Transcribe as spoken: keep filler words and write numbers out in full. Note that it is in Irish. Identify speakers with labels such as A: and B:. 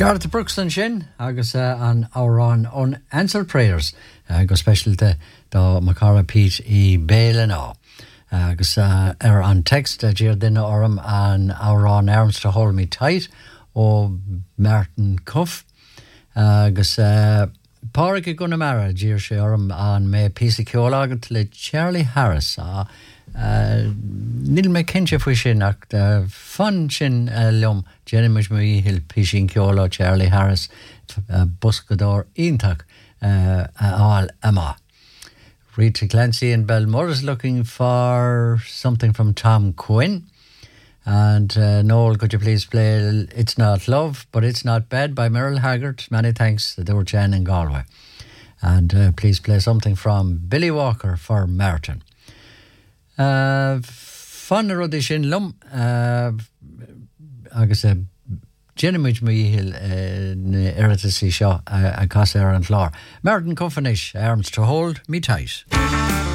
A: Gareth Brooks an sin agus uh, an árán unanswered prayers agus specialte dá Macara Pete i béle ná agus uh, ar an text a dír duine orm an árán Ernst to hold me tight ó Martin Cuff agus uh, páric gona mara dír sé orm an mé písa ceol agat le Charlie Harris a Uh, Níl mé cinse faoi sin ach uh, fan sin uh, lom Jennifer Muihil Pishin Ceola Charlie Harris uh, Buscador Iontak uh, all Emma Rita Clancy and Belmore is looking for something from Tom Quinn and uh, Noel, could you please play It's Not Love But It's Not Bad by Merrill Haggard. Many thanks to Door Jan in Galway. And uh, please play something from Billy Walker for Martin. Uh, fan rudi sin lum uh, agus uh, Jennifer Muihil uh, na iritasi seo uh, a casa ar an chlár. Martin Cuffanish, arms to hold me tight.